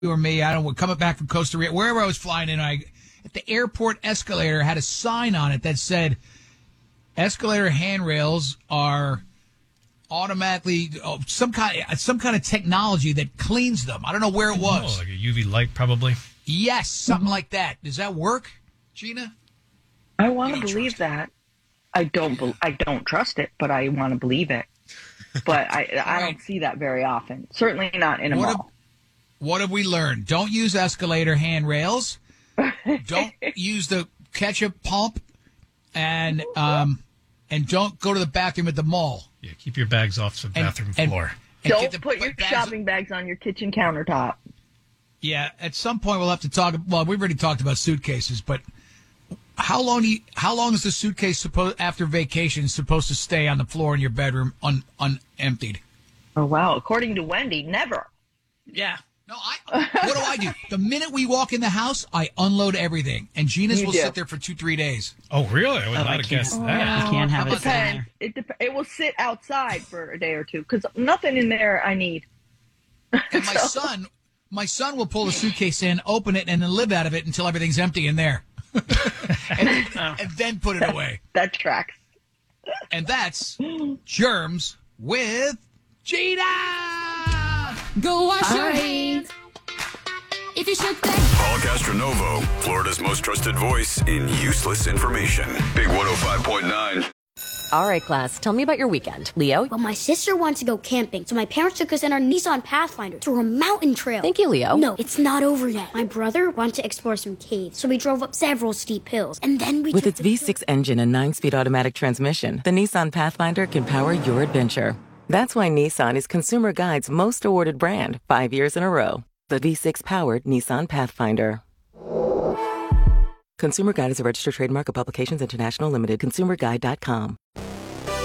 or me, I don't know, coming back from Costa Rica, wherever I was flying in, at the airport escalator had a sign on it that said, escalator handrails are automatically some kind of technology that cleans them. I don't know where it was. Oh, like a UV light, probably. Yes, something like that. Does that work, Gina? I want to believe that. I don't trust it, but I want to believe it. But I don't see that very often. Certainly not in a mall. What have we learned? Don't use escalator handrails. Don't use the ketchup pump, and don't go to the bathroom at the mall. Yeah, keep your bags off the bathroom floor. And don't put your shopping bags on your kitchen countertop. Yeah, at some point we'll have to talk. Well, we've already talked about suitcases, but how long is the suitcase after vacation supposed to stay on the floor in your bedroom unemptied? Oh wow! According to Wendy, never. Yeah. No, what do? The minute we walk in the house, I unload everything, and Gina's will sit there for 2-3 days. Oh, really? I would not have guessed that. You can't have it there. It will sit outside for a day or two because nothing in there I need. And my son will pull the suitcase in, open it, and then live out of it until everything's empty in there, and then put it away. That tracks. And that's Germs with Gina. Go wash your hands. If you shook that. Paul Castronovo, Florida's most trusted voice in useless information. Big 105.9. All right, class, tell me about your weekend. Leo? Well, my sister wanted to go camping, so my parents took us in our Nissan Pathfinder through a mountain trail. Thank you, Leo. No, it's not over yet. My brother wanted to explore some caves, so we drove up several steep hills, and then we With its V6 engine and 9-speed automatic transmission, the Nissan Pathfinder can power your adventure. That's why Nissan is Consumer Guide's most awarded brand 5 years in a row. The V6-powered Nissan Pathfinder. Consumer Guide is a registered trademark of Publications International Limited. ConsumerGuide.com.